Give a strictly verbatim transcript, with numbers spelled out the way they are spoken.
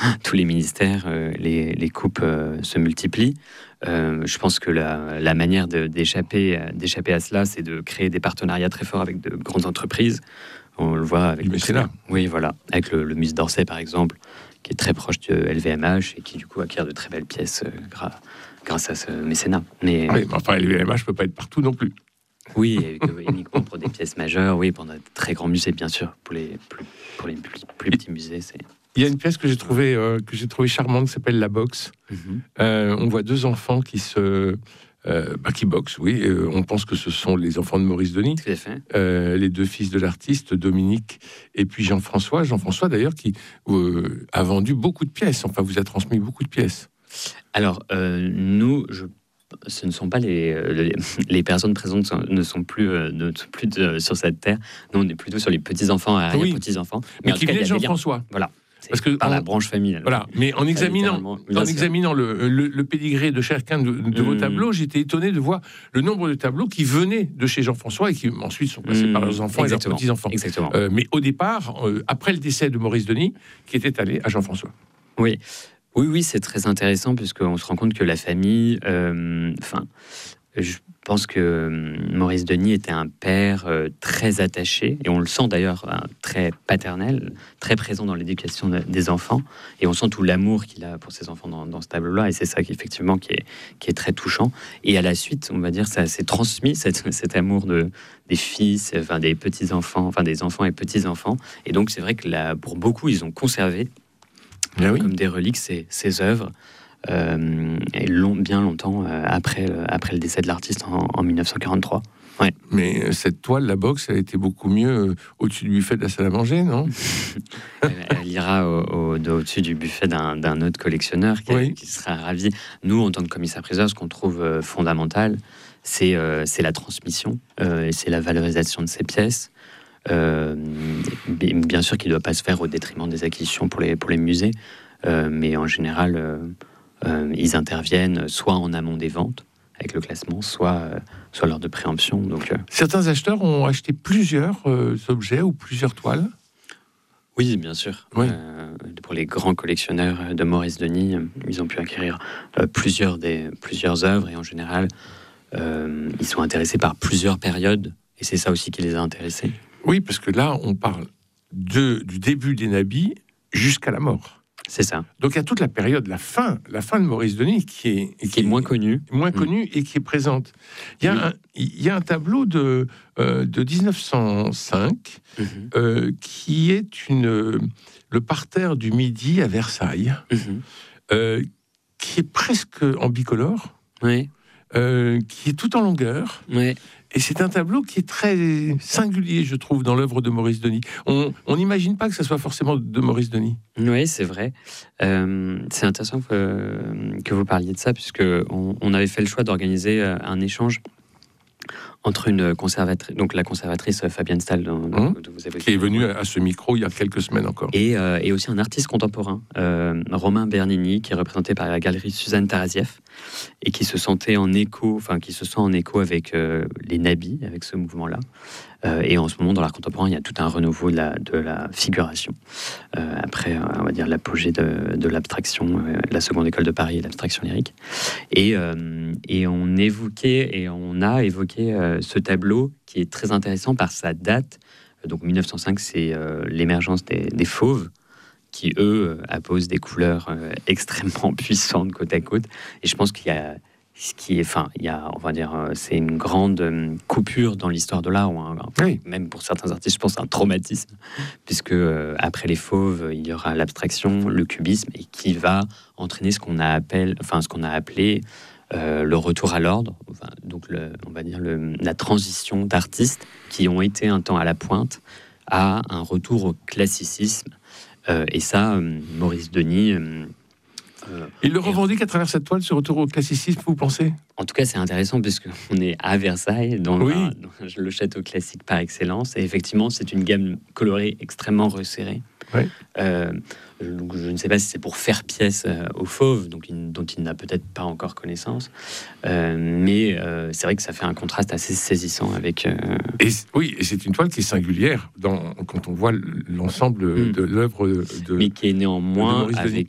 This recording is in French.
tous les ministères, euh, les, les coupes euh, se multiplient. Euh, je pense que la, la manière de, d'échapper, d'échapper à cela, c'est de créer des partenariats très forts avec de grandes entreprises. On le voit avec le mécénat. Oui, voilà, avec le, le musée d'Orsay par exemple, qui est très proche de L V M H et qui du coup acquiert de très belles pièces euh, gra- grâce à ce mécénat. Mais, oui, mais enfin, L V M H peut pas être partout non plus. Oui, et que, uniquement pour des pièces majeures, oui, pour de très grands musées, bien sûr. Pour les plus, pour les plus, plus petits musées, c'est... Il y a une pièce que j'ai trouvée, euh, que j'ai trouvée charmante, qui s'appelle La Boxe. Mm-hmm. Euh, on voit deux enfants qui se... Euh, bah, qui boxent, oui. Euh, on pense que ce sont les enfants de Maurice Denis. Tout à fait. Euh, les deux fils de l'artiste, Dominique et puis Jean-François. Jean-François, d'ailleurs, qui euh, a vendu beaucoup de pièces. Enfin, vous a transmis beaucoup de pièces. Alors, euh, nous, je... ce ne sont pas les, les, les personnes présentes ne sont plus, euh, ne sont plus de, sur cette terre. Nous, on est plutôt sur les petits-enfants, arrière-petits-enfants. Mais, mais qui viennent de Jean-François. Voilà. Parce que par en, la branche familiale. Voilà, mais en examinant, en examinant le, le, le pédigré de chacun de, de mmh. vos tableaux, j'étais étonné de voir le nombre de tableaux qui venaient de chez Jean-François et qui ensuite sont passés mmh. par leurs enfants Exactement. et leurs petits-enfants. Exactement. Euh, mais au départ, euh, après le décès de Maurice Denis, qui était allé à Jean-François. Oui, oui, oui, c'est très intéressant puisqu'on se rend compte que la famille, enfin. Euh, Je pense que Maurice Denis était un père euh, très attaché, et on le sent d'ailleurs hein, très paternel, très présent dans l'éducation des enfants, et on sent tout l'amour qu'il a pour ses enfants dans, dans ce tableau-là, et c'est ça qui effectivement qui est, qui est très touchant. Et à la suite, on va dire, ça s'est transmis cet, cet amour de, des fils, enfin des petits enfants, enfin des enfants et petits enfants, et donc c'est vrai que là, pour beaucoup, ils ont conservé Bien comme oui. des reliques ces, ces œuvres. Euh, et long, bien longtemps euh, après, euh, après le décès de l'artiste en, en dix-neuf cent quarante-trois. Ouais. Mais cette toile, La Boxe, elle était beaucoup mieux euh, au-dessus du buffet de la salle à manger, non? elle, elle ira au, au, au-dessus du buffet d'un, d'un autre collectionneur qui, oui. qui sera ravi. Nous, en tant que commissaire-priseur, ce qu'on trouve euh, fondamental, c'est, euh, c'est la transmission euh, et c'est la valorisation de ces pièces. Euh, bien sûr qu'il ne doit pas se faire au détriment des acquisitions pour les, pour les musées, euh, mais en général... Euh, Euh, ils interviennent soit en amont des ventes avec le classement, soit, euh, soit lors de préemption. Donc, euh... Certains acheteurs ont acheté plusieurs euh, objets ou plusieurs toiles. Oui, bien sûr. Oui. Euh, pour les grands collectionneurs de Maurice Denis, ils ont pu acquérir euh, plusieurs, des, plusieurs œuvres et en général, euh, ils sont intéressés par plusieurs périodes et c'est ça aussi qui les a intéressés. Oui, parce que là, on parle de, du début des nabis jusqu'à la mort. C'est ça. Donc il y a toute la période, la fin, la fin de Maurice Denis qui est, qui, qui est moins connue, moins connue mmh. et qui est présente. Il y a, oui. un, il y a un tableau de euh, de dix-neuf cent cinq mmh. euh, qui est une le parterre du Midi à Versailles, mmh. euh, qui est presque en bicolore, oui. euh, qui est tout en longueur. Oui. Et c'est un tableau qui est très singulier, je trouve, dans l'œuvre de Maurice Denis. On n'imagine pas que ce soit forcément de Maurice Denis. Oui, c'est vrai. Euh, c'est intéressant que, que vous parliez de ça, puisque on, on avait fait le choix d'organiser un échange entre une conservatrice, donc la conservatrice Fabienne Stahl, dont, mmh. dont vous avez qui est venue à ce micro il y a quelques semaines encore, et, euh, et aussi un artiste contemporain, euh, Romain Bernini, qui est représenté par la galerie Suzanne Tarasieff, et qui se sentait en écho, enfin qui se sent en écho avec euh, les nabis, avec ce mouvement-là. Euh, et en ce moment, dans l'art contemporain, il y a tout un renouveau de la, de la figuration. Euh, après, on va dire l'apogée de, de l'abstraction, euh, la seconde école de Paris et l'abstraction lyrique. Et, euh, et on évoquait et on a évoqué euh, ce tableau qui est très intéressant par sa date. Donc mille neuf cent cinq, c'est euh, l'émergence des, des fauves, qui eux apposent des couleurs euh, extrêmement puissantes côte à côte. Et je pense qu'il y a ce qui est, enfin, il y a, on va dire, euh, c'est une grande euh, coupure dans l'histoire de l'art, ou un, oui. même pour certains artistes, je pense, un traumatisme, puisque euh, après les fauves, il y aura l'abstraction, le cubisme, et qui va entraîner ce qu'on a appelé, enfin, ce qu'on a appelé euh, le retour à l'ordre, enfin, donc le, on va dire le, la transition d'artistes qui ont été un temps à la pointe à un retour au classicisme. Euh, et ça, euh, Maurice Denis. Euh, Euh, Il le revendique à travers cette toile, ce retour au classicisme, vous pensez? En tout cas, c'est intéressant puisqu'on est à Versailles, dans, oui. un, dans le château classique par excellence. Et effectivement, c'est une gamme colorée extrêmement resserrée. Oui. Euh, donc je ne sais pas si c'est pour faire pièce euh, aux fauves, donc il, dont il n'a peut-être pas encore connaissance. Euh, mais euh, c'est vrai que ça fait un contraste assez saisissant avec... Euh... Et, oui, et c'est une toile qui est singulière dans, quand on voit l'ensemble mmh. de l'œuvre de, mais qui est néanmoins avec